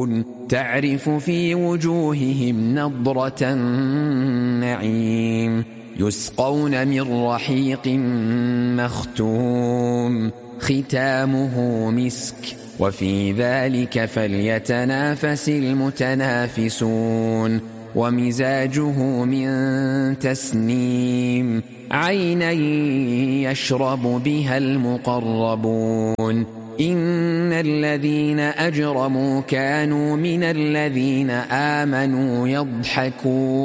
تعرف في وجوههم نضرة النعيم يسقون من رحيق مختوم ختامه مسك وفي ذلك فليتنافس المتنافسون ومزاجه من تسنيم عينا يشرب بها المقربون إن الذين أجرموا كانوا من الذين آمنوا يضحكون